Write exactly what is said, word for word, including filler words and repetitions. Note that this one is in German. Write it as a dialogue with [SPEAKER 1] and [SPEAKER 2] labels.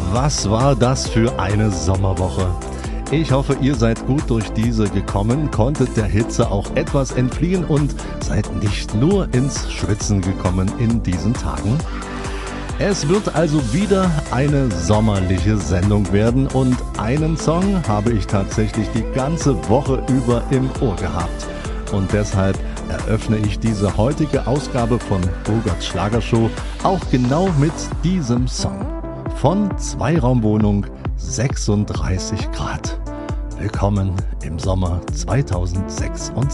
[SPEAKER 1] Was war das für eine Sommerwoche? Ich hoffe, ihr seid gut durch diese gekommen, konntet der Hitze auch etwas entfliehen und seid nicht nur ins Schwitzen gekommen in diesen Tagen. Es wird also wieder eine sommerliche Sendung werden und einen Song habe ich tatsächlich die ganze Woche über im Ohr gehabt. Und deshalb eröffne ich diese heutige Ausgabe von Bogarts Schlagershow auch genau mit diesem Song. Von Zweiraumwohnung, sechsunddreißig Grad. Willkommen im Sommer zweitausendsechsundzwanzig.